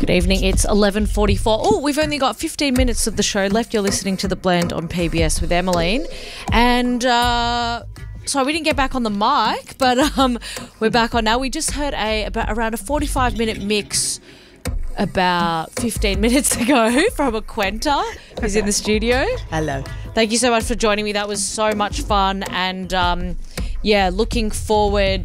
Good evening. It's 11:44. Oh, we've only got 15 minutes of the show left. You're listening to The Blend on PBS with Emmeline. And sorry, we didn't get back on the mic, but we're back on now. We just heard around a 45-minute mix about 15 minutes ago from Aquenta, who's in the studio. Hello. Thank you so much for joining me. That was so much fun. And, looking forward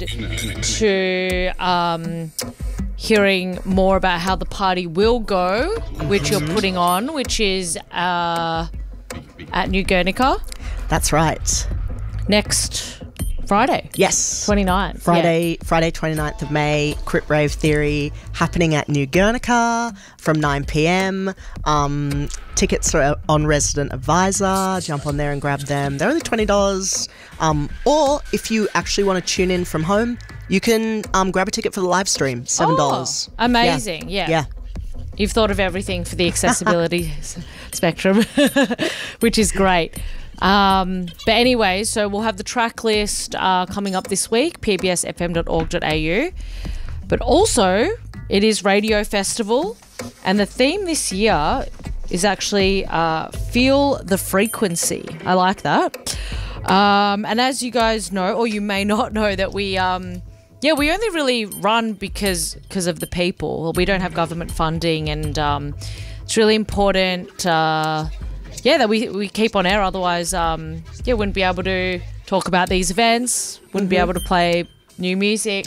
to hearing more about how the party will go, which you're putting on, which is at New Guernica. That's right. Next Friday. Yes. 29th. Friday 29th of May, Crip Rave Theory, happening at New Guernica from 9 p.m. Tickets are on Resident Advisor. Jump on there and grab them. They're only $20. Or if you actually want to tune in from home, you can grab a ticket for the live stream, $7. Oh, amazing. Yeah. You've thought of everything for the accessibility spectrum, which is great. But anyway, so we'll have the track list coming up this week, pbsfm.org.au. But also, it is Radio Festival, and the theme this year is actually Feel the Frequency. I like that. And as you guys know, or you may not know, that we only really run because of the people. We don't have government funding, and it's really important that we keep on air. Otherwise, wouldn't be able to talk about these events, wouldn't be able to play new music.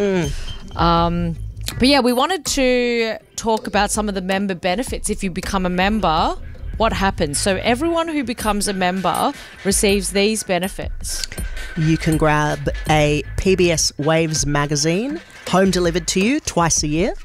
But we wanted to talk about some of the member benefits. If you become a member, what happens? So everyone who becomes a member receives these benefits. You can grab a PBS Waves magazine, home delivered to you twice a year.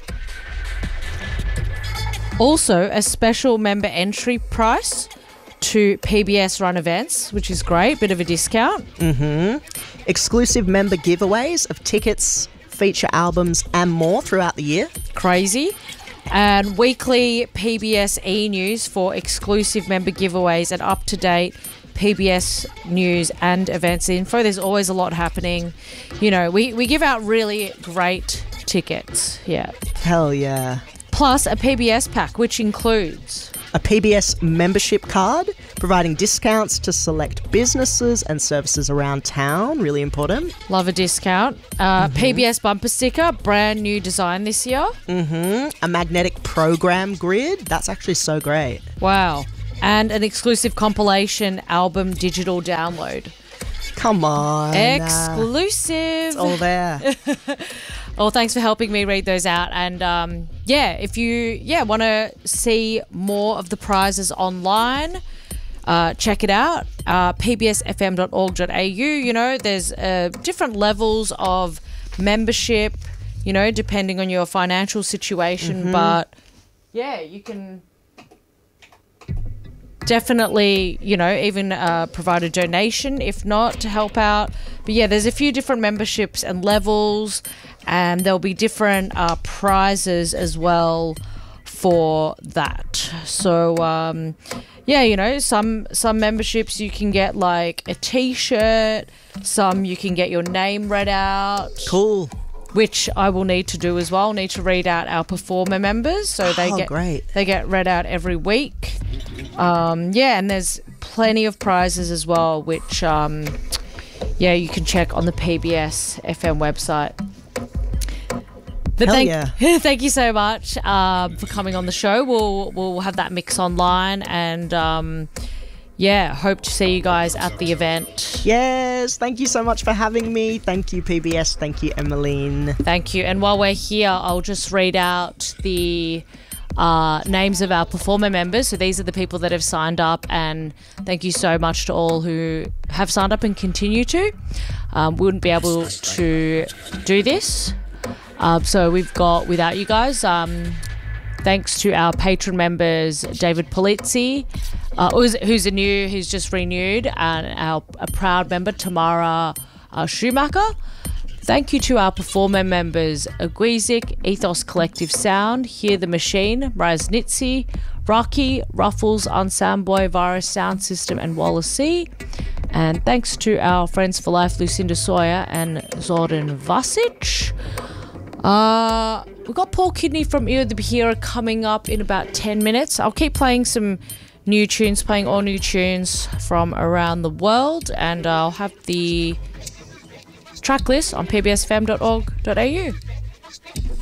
Also, a special member entry price to PBS run events, which is great, bit of a discount. Exclusive member giveaways of tickets, feature albums and more throughout the year. Crazy. And weekly PBS e-news for exclusive member giveaways and up-to-date PBS news and events info. There's always a lot happening. You know, we give out really great tickets. Yeah. Hell yeah. Plus a PBS pack, which includes a PBS membership card, providing discounts to select businesses and services around town. Really important. Love a discount. PBS bumper sticker, brand new design this year. A magnetic program grid. That's actually so great. Wow. And an exclusive compilation album digital download. Come on. Exclusive. It's all there. Well, thanks for helping me read those out. And if you want to see more of the prizes online, check it out. pbsfm.org.au. You know, there's different levels of membership, you know, depending on your financial situation. But you can definitely, you know, even provide a donation if not, to help out. But there's a few different memberships and levels, and there'll be different prizes as well for that. So you know, some memberships you can get like a t-shirt, some you can get your name read out. Cool. Which I will need to do as well. I'll need to read out our performer members, so they get read out every week. And there's plenty of prizes as well, which you can check on the PBS FM website. But thank you so much for coming on the show. We'll have that mix online, and hope to see you guys at the event. Yes, thank you so much for having me. Thank you, PBS. Thank you, Emmeline. Thank you. And while we're here, I'll just read out the names of our performer members. So these are the people that have signed up, and thank you so much to all who have signed up and continue to. We wouldn't be able to do this. So we've got, without you guys, thanks to our patron members, David Polizzi, who's just renewed, and a proud member, Tamara Schumacher. Thank you to our performer members, Agwizik, Ethos Collective Sound, Hear the Machine, Raznitzi, Rocky, Ruffles, Ensemble, Virus Sound System, and Wallace C. And thanks to our friends for life, Lucinda Sawyer and Zoran Vasic. we've got Paul Kidney from Ear the Behera coming up in about 10 minutes. I'll keep playing some new tunes, playing all new tunes from around the world, and I'll have the track list on pbsfm.org.au.